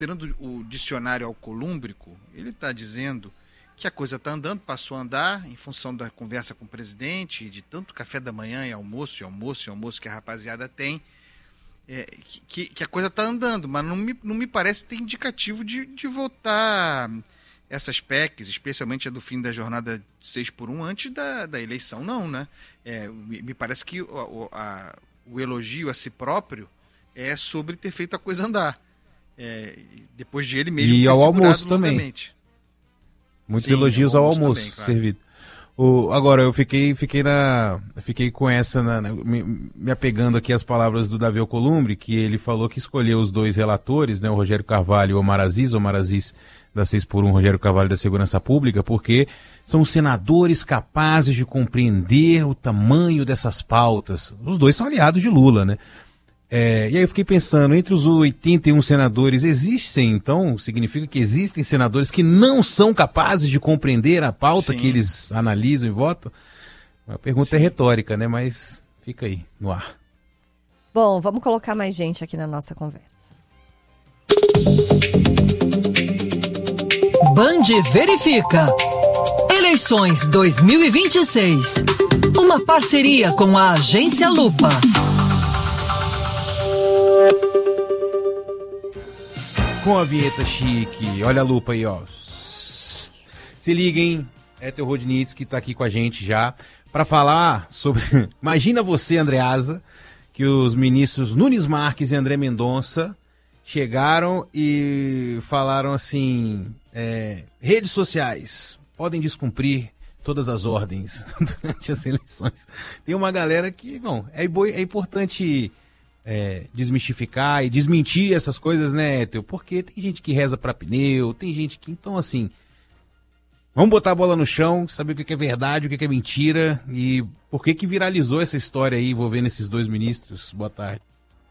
considerando o dicionário alcolúmbrico, ele está dizendo que a coisa está andando, passou a andar em função da conversa com o presidente, de tanto café da manhã e almoço que a rapaziada tem, que a coisa está andando, mas não me parece ter indicativo de votar essas PECs, especialmente a do fim da jornada 6x1, antes da eleição, não, né? Me parece que o elogio a si próprio é sobre ter feito a coisa andar. Depois de ele mesmo e ter ao segurado almoço longamente. Também. Muitos Sim, elogios ao almoço também, claro. servido. Agora, eu fiquei com essa, me apegando aqui às palavras do Davi Alcolumbre, que ele falou que escolheu os dois relatores, né, o Rogério Carvalho e o Omar Aziz da 6x1, Rogério Carvalho da Segurança Pública, porque são senadores capazes de compreender o tamanho dessas pautas. Os dois são aliados de Lula, né? E aí eu fiquei pensando, entre os 81 senadores, significa que existem senadores que não são capazes de compreender a pauta que eles analisam e votam? A pergunta é retórica, né? Mas fica aí, no ar. Bom, vamos colocar mais gente aqui na nossa conversa. Band verifica. Eleições 2026. Uma parceria com a Agência Lupa. Com a vinheta chique, olha a lupa aí, ó. Se liguem, Héctor Rodnitz, que tá aqui com a gente já, para falar sobre... Imagina você, Andreasa, que os ministros Nunes Marques e André Mendonça chegaram e falaram assim, redes sociais podem descumprir todas as ordens durante as eleições. Tem uma galera que, bom, é importante... desmistificar e desmentir essas coisas, né, Héctor? Porque tem gente que reza pra pneu, tem gente que... Então, assim, vamos botar a bola no chão, saber o que é verdade, o que é mentira e por que viralizou essa história aí envolvendo esses dois ministros. Boa tarde.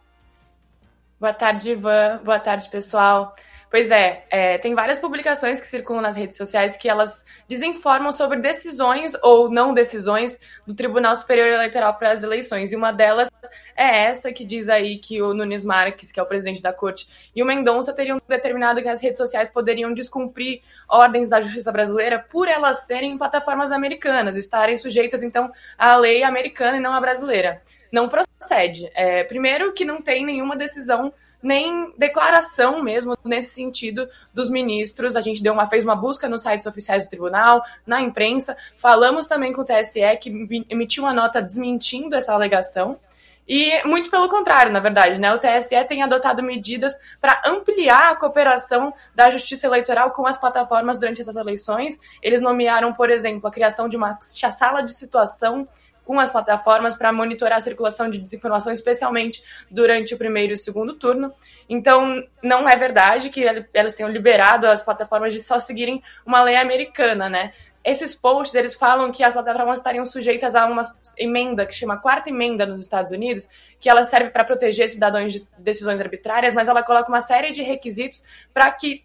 Boa tarde, Ivan. Boa tarde, pessoal. Pois tem várias publicações que circulam nas redes sociais que elas desinformam sobre decisões ou não decisões do Tribunal Superior Eleitoral para as eleições. E uma delas é essa que diz aí que o Nunes Marques, que é o presidente da corte, e o Mendonça teriam determinado que as redes sociais poderiam descumprir ordens da justiça brasileira por elas serem plataformas americanas, estarem sujeitas, então, à lei americana e não à brasileira. Não procede. Primeiro que não tem nenhuma decisão nem declaração mesmo nesse sentido dos ministros. A gente fez uma busca nos sites oficiais do tribunal, na imprensa, falamos também com o TSE, que emitiu uma nota desmentindo essa alegação, e muito pelo contrário, na verdade, né? O TSE tem adotado medidas para ampliar a cooperação da Justiça Eleitoral com as plataformas durante essas eleições. Eles nomearam, por exemplo, a criação de uma sala de situação com as plataformas para monitorar a circulação de desinformação, especialmente durante o primeiro e o segundo turno. Então, não é verdade que elas tenham liberado as plataformas de só seguirem uma lei americana, né? Esses posts, eles falam que as plataformas estariam sujeitas a uma emenda que chama Quarta Emenda nos Estados Unidos, que ela serve para proteger cidadãos de decisões arbitrárias, mas ela coloca uma série de requisitos para que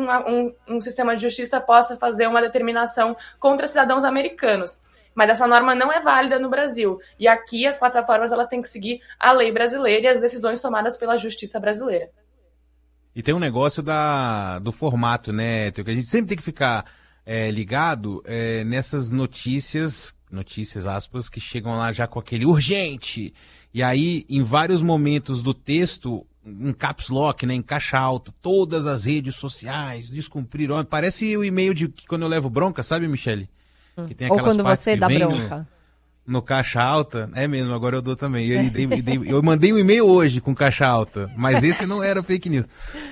um sistema de justiça possa fazer uma determinação contra cidadãos americanos. Mas essa norma não é válida no Brasil. E aqui as plataformas elas têm que seguir a lei brasileira e as decisões tomadas pela justiça brasileira. E tem um negócio do formato, né, que a gente sempre tem que ficar ligado nessas notícias aspas, que chegam lá já com aquele urgente. E aí, em vários momentos do texto, em caps lock, né, em caixa alta, todas as redes sociais descumpriram. Parece o e-mail de quando eu levo bronca, sabe, Michele? Que tem ou quando partes você que dá vem bronca. No caixa alta. É mesmo, agora eu dou também. Eu mandei um e-mail hoje com caixa alta, mas esse não era fake news.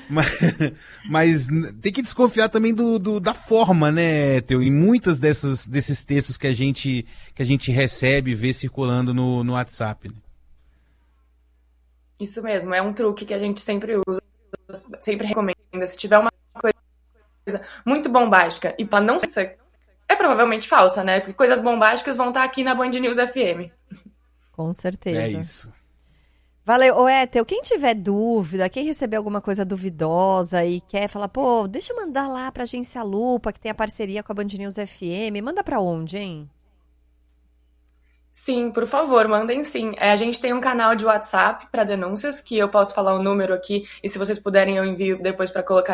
Mas tem que desconfiar também da forma, né, Theo? Em muitos desses textos que a gente recebe e vê circulando no WhatsApp. Né? Isso mesmo, é um truque que a gente sempre usa, sempre recomenda. Se tiver uma coisa muito bombástica e para não ser... é provavelmente falsa, né? Porque coisas bombásticas vão estar aqui na Band News FM. Com certeza. É isso. Valeu. Ô, Héctor, quem tiver dúvida, quem receber alguma coisa duvidosa e quer falar, pô, deixa eu mandar lá pra Agência Lupa, que tem a parceria com a Band News FM, manda pra onde, hein? Sim, por favor, mandem sim. A gente tem um canal de WhatsApp para denúncias, que eu posso falar o número aqui, e se vocês puderem eu envio depois para colocar